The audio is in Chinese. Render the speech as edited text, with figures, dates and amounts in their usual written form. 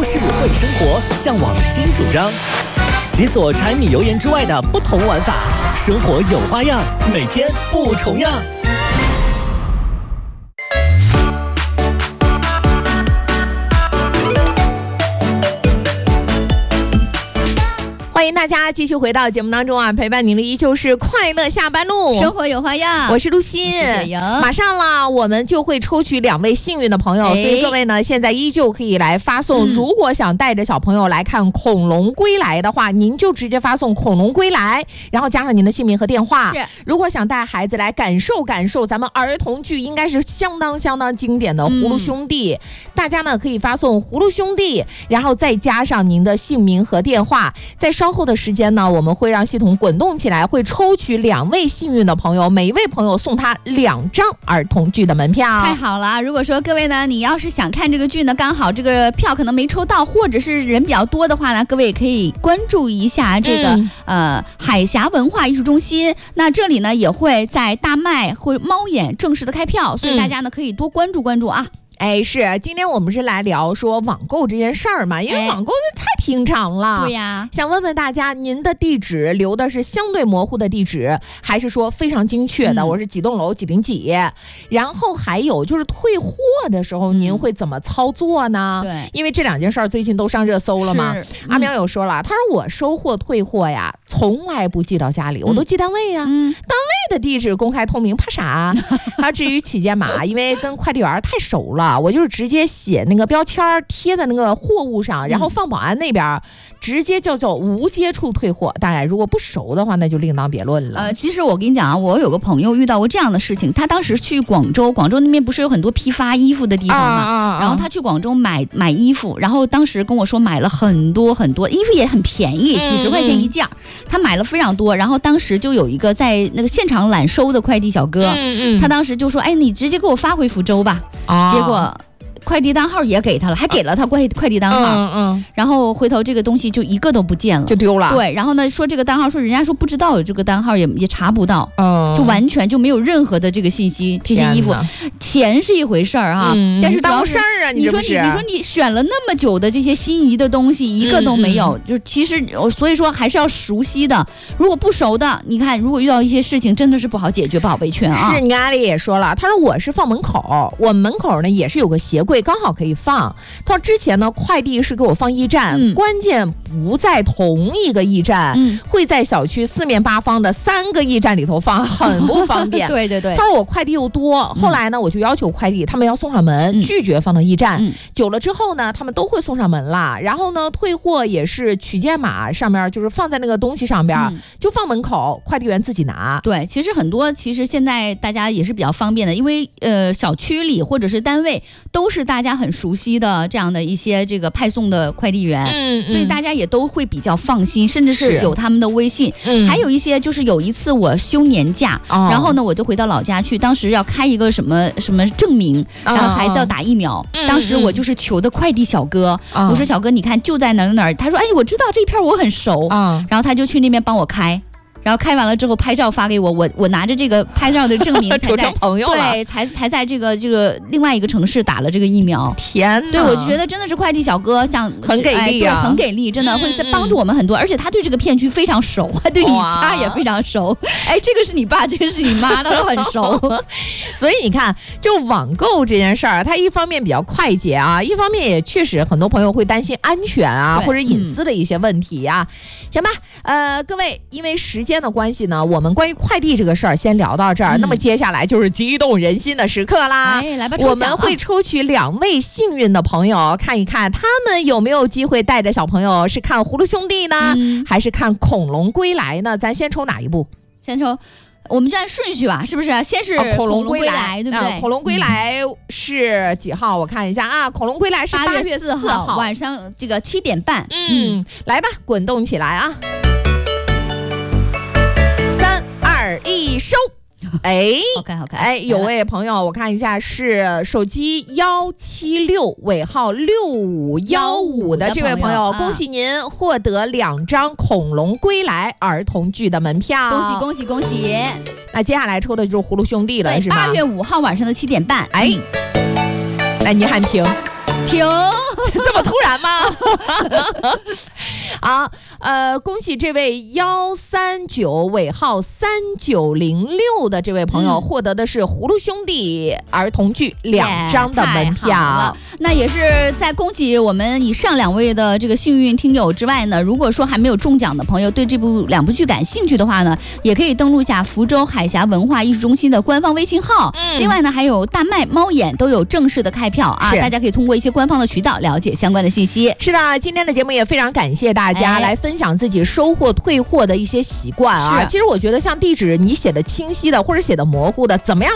市会生活，向往新主张。解锁柴米油盐之外的不同玩法，生活有花样，每天不重样。 欢迎大家继续回到节目当中啊，陪伴您的依旧是快乐下班路， 生活有花样。 我是陆欣，马上了，我们就会抽取2位幸运的朋友，所以各位呢，现在依旧可以来发送。如果想带着小朋友来看《恐龙归来》的话，您就直接发送《恐龙归来》，然后加上您的姓名和电话。如果想带孩子来感受感受咱们儿童剧应该是相当经典的《葫芦兄弟》，大家呢可以发送《葫芦兄弟》，然后再加上您的姓名和电话，在稍后的时间呢，我们会让系统滚动起来，会抽取2位幸运的朋友，每一位朋友送他2张儿童剧的门票。 太好了！如果说各位呢，你要是想看这个剧呢，刚好这个票可能没抽到，或者是人比较多的话呢，各位也可以关注一下这个海峡文化艺术中心。那这里呢也会在大麦或猫眼正式的开票，所以大家呢可以多关注关注啊。 是今天我们是来聊说网购这件事儿嘛，因为网购就太平常了。 对呀， 想问问大家，您的地址留的是相对模糊的地址，还是说非常精确的？我是几栋楼几零几？然后还有就是退货的时候，您会怎么操作呢？ 对， 因为这2件事儿最近都上热搜了嘛。阿苗有说了，他说我收货退货呀，从来不寄到家里，我都寄单位呀。单位的地址公开透明，怕啥？他至于起件码，因为跟快递员太熟了。我就是直接写那个标签贴在那个货物上，然后放保安那边直接叫无接触退货。当然如果不熟的话那就另当别论了。 其实我跟你讲啊，我有个朋友遇到过这样的事情，他当时去广州那边不是有很多批发衣服的地方嘛，然后他去广州买衣服，然后当时跟我说买了很多衣服，也很便宜，几十块钱一件，他买了非常多。然后当时就有一个在那个现场揽收的快递小哥，他当时就说你直接给我发回福州吧。结果快递单号也给他了，还给了他快递单号，然后回头这个东西就一个都不见了， 就丢了。 对，然后呢说这个单号，说人家说不知道有这个单号，也查不到，就完全就没有任何的这个信息。这些衣服钱是一回事儿哈，但是主要是你说你选了那么久的这些心仪的东西，一个都没有，就其实所以说还是要熟悉的。如果不熟的，你看如果遇到一些事情，真的是不好解决，不好维权啊。 是，你看阿里也说了，他说我是放门口，我们门口呢也是有个鞋柜，刚好可以放。他说之前呢快递是给我放驿站，关键不在同一个驿站，会在小区4面8方的3个驿站里头放，很不方便。 对， 他说我快递又多，后来呢我就要求快递他们要送上门，拒绝放到驿站。久了之后呢他们都会送上门啦，然后呢退货也是取件码上面就是放在那个东西上边，就放门口，快递员自己拿。 对，其实很多现在大家也是比较方便的，因为小区里或者是单位都是大家很熟悉的这样的一些这个派送的快递员，所以大家也都会比较放心，甚至是有他们的微信。还有一些就是有一次我休年假，然后呢我就回到老家去，当时要开一个什么证明，然后孩子要打疫苗，当时我就是求的快递小哥，我说小哥你看就在哪儿，他说我知道这片我很熟，然后他就去那边帮我开。然后开完了之后拍照发给我，我拿着这个拍照的证明处成朋友了， 对，才在这个另外一个城市打了这个疫苗。 天哪！ 对，我觉得真的是快递小哥很给力啊， 很给力，真的会在帮助我们很多，而且他对这个片区非常熟，对你家也非常熟。这个是你爸，这个是你妈，他都很熟。 所以你看，就网购这件事儿，它一方面比较快捷啊，一方面也确实很多朋友会担心安全啊或者隐私的一些问题啊。行吧，各位，因为时间的关系呢，我们关于快递这个事儿先聊到这儿。那么接下来就是激动人心的时刻啦！ 来吧， 我们会抽取2位幸运的朋友，看一看他们有没有机会带着小朋友是看《葫芦兄弟》呢，还是看《恐龙归来》呢？咱先抽哪一部？ 先抽。我们就按顺序吧，是不是？先是恐龙归来，对不对？ 恐龙归来是几号？我看一下啊，恐龙归来是8月4号晚上这个7点半。 来吧，滚动起来啊！3、2、1，收。 好看。 有位朋友，我看一下是手机176尾号6515的这位朋友，恭喜您获得2张《恐龙归来》儿童剧的门票， 恭喜！ 那接下来抽的就是《葫芦兄弟》了，是吗？ 8月5号晚上的7点半。 来，你喊停。 这么突然吗？好，恭喜这位139尾号3906的这位朋友获得的是葫芦兄弟儿童剧2张的门票。 那也是在恭喜我们以上2位的这个幸运听友之外呢，如果说还没有中奖的朋友，对这2部剧感兴趣的话呢，也可以登录一下福州海峡文化艺术中心的官方微信号。另外呢，还有大麦、猫眼都有正式的开票啊，大家可以通过一些官方的渠道了解相关的信息。 是的，今天的节目也非常感谢大家来分享自己收货退货的一些习惯啊。其实我觉得像地址你写的清晰的或者写的模糊的，怎么样